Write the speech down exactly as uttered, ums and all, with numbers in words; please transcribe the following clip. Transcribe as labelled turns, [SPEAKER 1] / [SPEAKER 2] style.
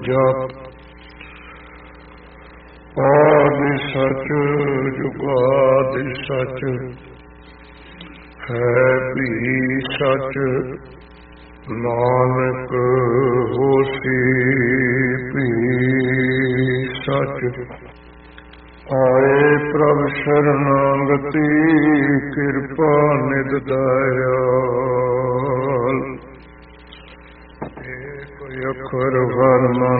[SPEAKER 1] ਜਪ ਆਦਿ ਸਚ ਜੁਗਾਦਿ ਸਚ ਹੈ ਵੀ ਸਚ ਨਾਨਕ ਹੋਸੀ ਵੀ ਸਚ। ਆਏ ਪ੍ਰਭ ਸ਼ਰਨਾਗਤੀ ਕਿਰਪਾ ਨਿਧ ਦਇਆਲ। ਏਕ ਅੱਖਰ ਵਰਨਾ